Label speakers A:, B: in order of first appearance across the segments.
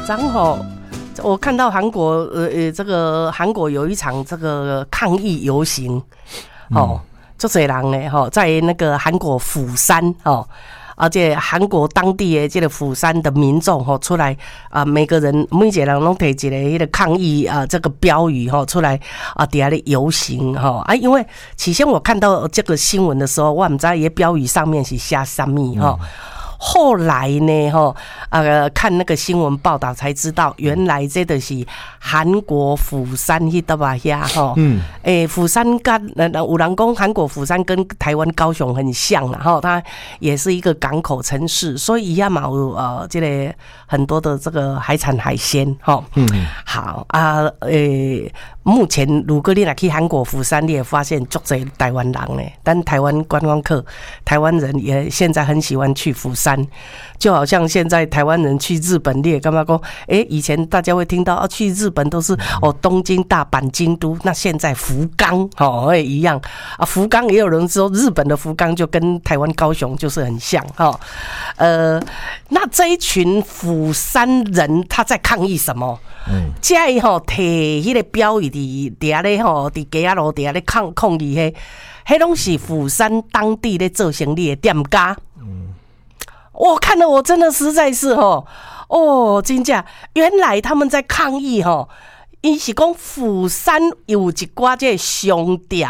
A: 刚好我看到韩国这个韩国有一场这个抗议游行，就多人呢在那个韩国釜山而且韩国当地的这个釜山的民众出来每个人每一个人都提一个那个抗议这个标语出来底下的游行因为起先我看到这个新闻的时候，我不知道那标语上面是写什么后来呢看那个新闻报道才知道，原来这就是韩国釜山那边釜山跟有人说韩国釜山跟台湾高雄很像啦它也是一个港口城市，所以一样嘛有这个很多的这个海产海鲜好目前如果你来去韩国釜山，你也发现很多台湾人呢，但台湾观光客台湾人也现在很喜欢去釜山，就好像现在台湾人去日本，你也干嘛说以前大家会听到去日本都是东京大阪京都，那现在福冈一样福冈也有人说日本的福冈就跟台湾高雄就是很像那这一群釜山人他在抗议什么？这提迄个标语伫下咧伫街仔路底下咧抗议迄拢是釜山当地咧做生意的店家。我看了我真的实在是真的原来他们在抗议因是讲釜山有一寡这商店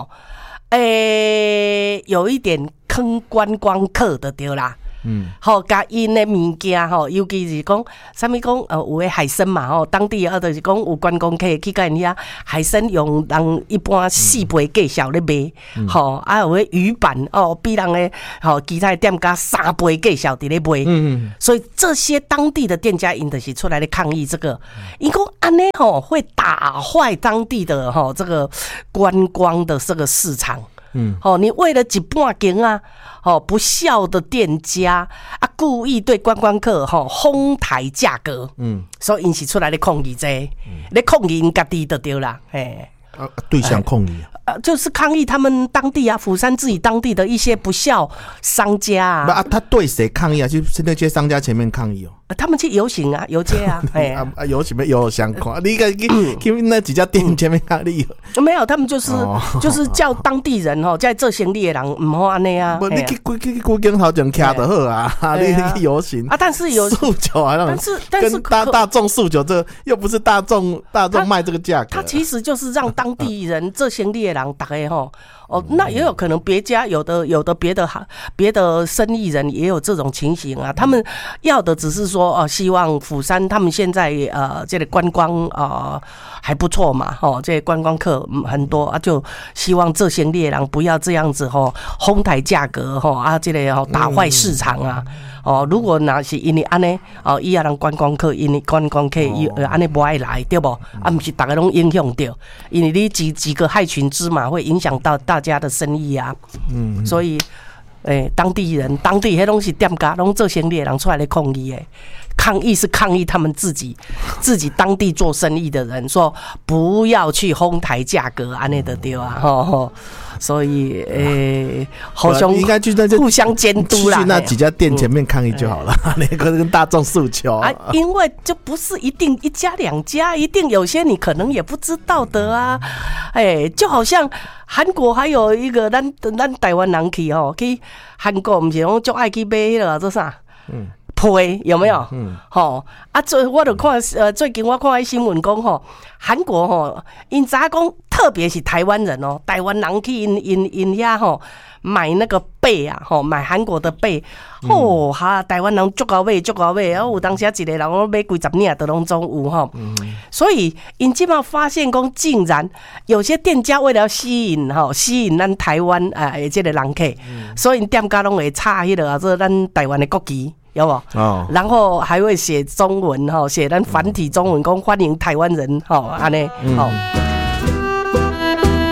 A: 有一点坑观光客的对啦。甲因的物件尤其是讲啥物讲有的海参嘛当地就是讲有观光客去甲因遐海参用人一般4倍价小咧卖有的鱼板比人的其他的店家3倍价小伫咧卖所以这些当地的店家因就是出来咧抗议这个，因讲安尼会打坏当地的这个观光的这个市场。你为了一半间不孝的店家故意对观光客哄抬价格，所以因是出来咧抗议这咧抗议因家己就对啦，
B: 对象抗议
A: 就是抗议他们当地釜山自己当地的一些不孝商家
B: 他对谁抗议去那些商家前面抗议
A: 他们去游行游街
B: 游行有相关你去那几家店前面抗议
A: 没有，他们就是叫当地人在做生意的人不好这样
B: 你去几间头前徛就好你去游行
A: 但是有
B: 诉求但是跟大众诉求，这又不是大众卖这个价格，
A: 他其实就是让当地人做生意的人大家那也有可能别家有的别的生意人也有这种情形他们要的只是说希望釜山他们现在这个观光还不错嘛这个观光客很多就希望这些猎人不要这样子哄抬价格这个打坏市场如果那是因为安尼伊人观光客因为观光客安尼不爱来对不不是大家都影响到，因为你几个害群之马会影响到大家的生意所以当地人当地那东西店家拢做生意的人出来的抗议抗议是抗议他们自己当地做生意的人说不要去哄抬价格安尼的对所以好像应该去那互相监督啦，
B: 去那几家店前面抗议就好了那个跟大众诉求
A: 因为就不是一定一家两家，一定有些你可能也不知道的就好像韩国还有一个咱台湾人去韩国不是说就爱去买那个做啥配有没有我就看最近我看新闻讲韩国因早讲特别是台湾人台湾人去因遐买那个贝买韩国的贝台湾人足够买有当时一个人买几十领都拢总有所以因现在发现讲竟然有些店家为了吸引咱台湾这个人客所以店家拢会插迄个做咱台湾的国旗有无然后还会写中文写咱繁体中文讲欢迎台湾人安尼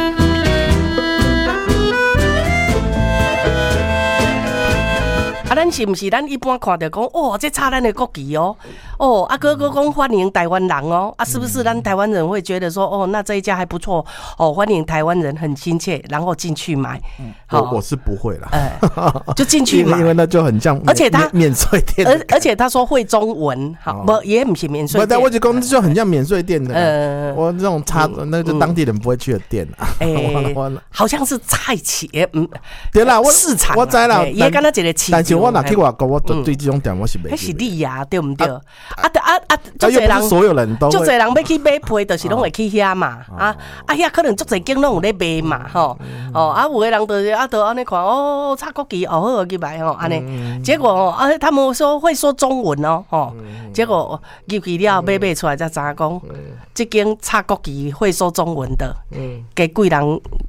A: 咱是不是咱一般看到讲，哦，这插咱的国旗哦，哦，啊，哥讲欢迎台湾人哦，啊，是不是咱台湾人会觉得说，哦，那这一家还不错，哦，欢迎台湾人，很亲切，然后进去买。
B: 我是不会啦，
A: 就进去买，
B: 因为那就很像，
A: 而且他
B: 免税店，
A: 而且他说会中文，好，不也不是免税店，
B: 但我就讲就很像免税店的，我这种那就当地人不会去的店啊，
A: 好像是菜企，
B: 对啦，
A: 市场
B: 我知啦，
A: 也跟他一个企，
B: 但是我哪去外国，我对这种店我是没去，
A: 那是你呀，对不对？
B: 又不是所有人都，
A: 就侪人要去买批，就是拢会去遐嘛，遐可能足侪间拢有咧卖嘛，吼，有的人就安尼看，哦，插国旗，哦，好去买吼，安尼，结果他们说会说中文哦，吼，结果入去了买出来才知影讲，这间插国旗会说中文的，给贵人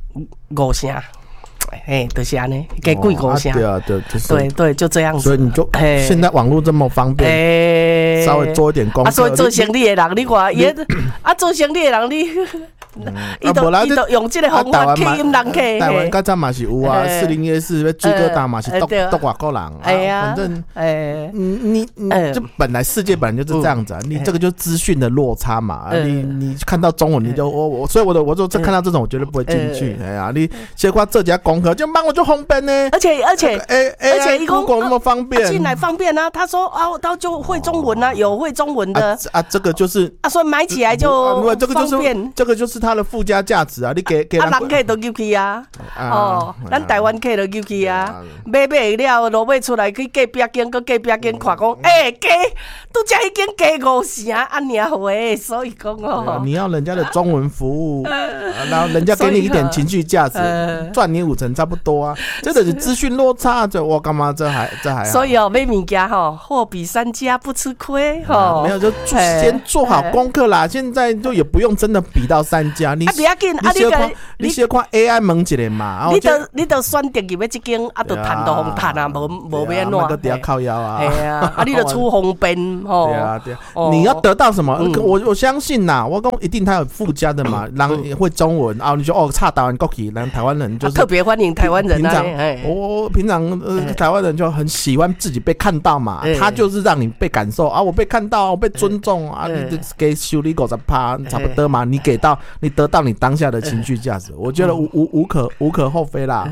A: 5声。就是安尼，给贵5声。
B: 对啊，
A: 对，就这样子。
B: 所以你就现在网络这么方便，稍微做一点功课。
A: 所以做生意的人，你看，做生意的人，伊都用这个方法吸引人客。
B: 台湾较早嘛是有啊，40夜市、水哥大嘛是都外国人啊。反正你就本来世界本来就是这样子啊，你这个就是资讯的落差嘛。你看到中文你就所以我就看到这种我绝对不会进去。哎呀，你先看这家功课就帮我就方便呢。而且
A: 一
B: Google 那么方便，
A: 进来方便啊。他说他就会中文啊，有会中文的
B: 这个就是
A: 所以买起来就方便。
B: 这个就是它的附加价值啊！你给人
A: 客都入去啊，咱台湾客都入去啊，买了落尾出来去隔壁间，搁隔壁间看讲，加都加一间加5声，安尼回，所以讲
B: 你要人家的中文服务，然后人家给你一点情绪价值，赚你5成差不多啊！这个是资讯落差，我干嘛这还好？
A: 所以买物件货比三家不吃亏
B: 没有就先做好功课啦。现在就也不用真的比到3家，你先看 AI 问一下嘛。
A: 你就选择入去这间就赚到红赚啊，无要怎？
B: 那个底下靠腰啊，
A: 你就出方便
B: 对啊，你要得到什么？我相信呐，我讲一定他有附加的嘛，人会中文啊，你说差台湾国旗，人台湾人就是
A: 特别欢迎台湾人啊。
B: 平常台湾人就很喜欢自己被看到嘛，他就是让你被感受啊，我被看到，我被尊重啊，你给收你50%差不多嘛，你得到你当下的情绪价值，我觉得无可厚非啦。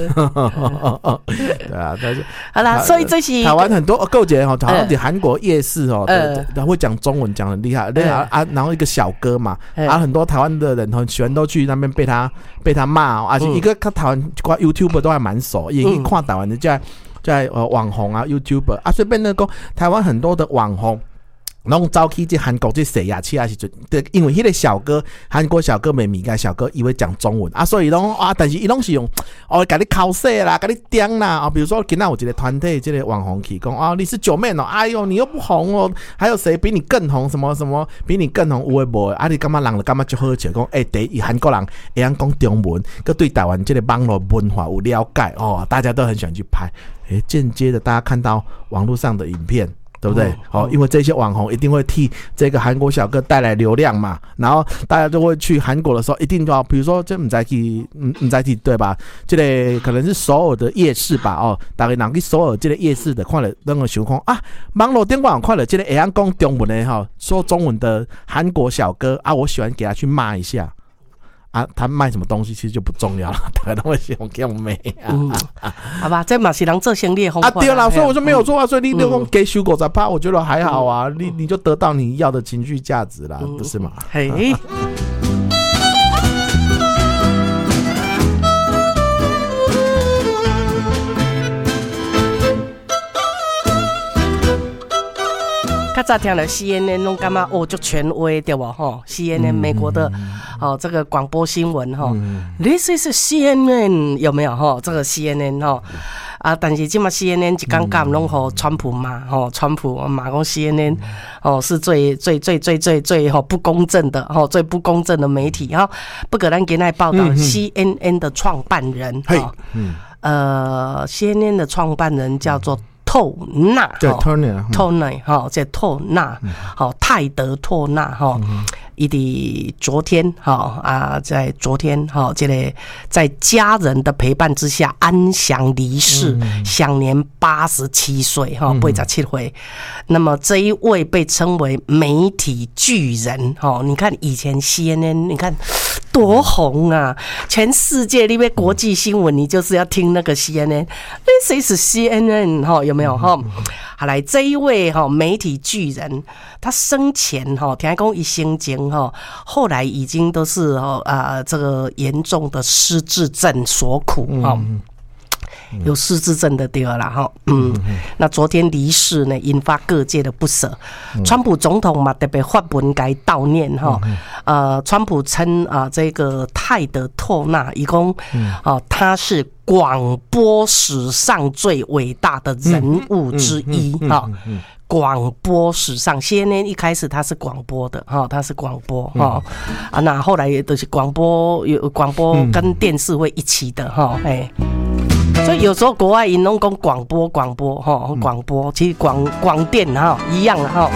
B: 对啊，但是
A: 好啦，所以这是
B: 台湾很多购姐好像在韩国夜市会讲中文讲得很厉害然后一个小哥嘛，很多台湾的人很喜欢都去那边被他骂而且一个台湾 YouTuber 都还蛮熟，也可以看台湾的在网红啊 YouTuber 随便那个台湾很多的网红。然后走去这韩国这洗牙器啊，是因为那个小哥韩国小哥美米个小哥，伊会讲中文所以但是伊拢是用给你考试啦，给你点啦比如说今天有一个团体，这个网红去讲你是九妹哎呦你又不红还有谁比你更红？什么什么比你更红？有的无的你干嘛人就干嘛就好笑讲第一韩国人会晓讲中文，佮对台湾这个网络文化有了解大家都很喜欢去拍间接的大家看到网络上的影片。对不对？因为这些网红一定会替这个韩国小哥带来流量嘛，然后大家就会去韩国的时候，一定就要，比如说这不在去对吧？这个可能是首尔的夜市吧，大概人去首尔这个夜市的看了那个想看网络电话看了这个会晓讲中文的说中文的韩国小哥我喜欢给他去骂一下。他卖什么东西其实就不重要了，大家都会喜欢给我卖
A: 好吧，这嘛是人做生意的方法
B: 对啦，所以我就没有错所以你就讲给收50%，我觉得还好啊，你就得到你要的情绪价值啦，不是吗？
A: 嘿。较早听了 CNN 拢感觉就权威对不CNN 美国的这个广播新闻This is CNN 有没有这个 CNN 但是现在 CNN 一天到晚拢给川普骂川普骂讲 CNN 是最不公正的最不公正的媒体不过咱今天报道 CNN 的创办人CNN 的创办人叫做透纳，
B: 对，透纳，
A: 这透纳，泰德透纳伊的昨天在昨天这个在家人的陪伴之下安详离世，享年87岁87岁。那么这一位被称为媒体巨人你看以前 CNN 你看多红啊，全世界那边国际新闻你就是要听那个 CNN， This is CNN 有没有好来，这一位媒体巨人，他生前听说他一生前后来已经都是这个严重的失智症所苦有失智症的对啦那昨天离世呢，引发各界的不舍。川普总统嘛特别发文该悼念川普称这个泰德透纳一共他是广播史上最伟大的人物之一广播史上 CNN 一开始他是广播的他是广播那后来也都是广播跟电视会一起的所以有时候国外因拢讲广播广播其实广电一样的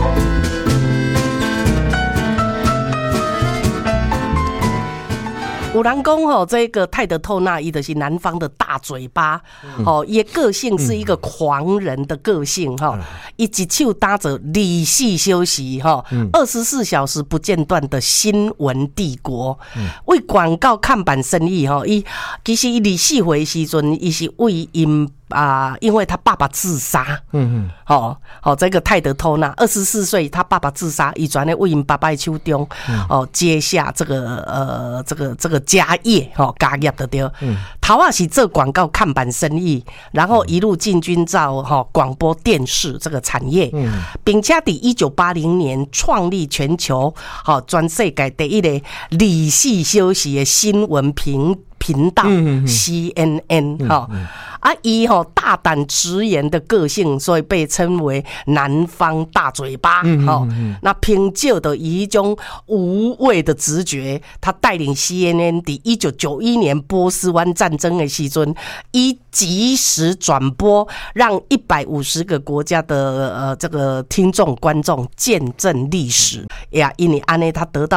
A: 有人讲这个泰德透纳伊就是南方的大嘴巴也个性是一个狂人的个性一手搭着理系休息24小时不间断的新闻帝国为广告看板生意其实理系回时阵伊是为因为他爸爸自杀这个泰德透纳24岁他爸爸自杀遗传的为因爸爸的手中接下这个家业家业的对头是做广告看板生意，然后一路进军到广播电视这个产业并且在1980年创立全球全世界第一个24小时的新闻频道 CNN 以大胆直言的个性，所以被称为南方大嘴巴那凭借着一种无畏的直觉，他带领 CNN 在1991年波斯湾战争的时阵，以即时转播让150个国家的这个听众观众见证历史因为这样他得到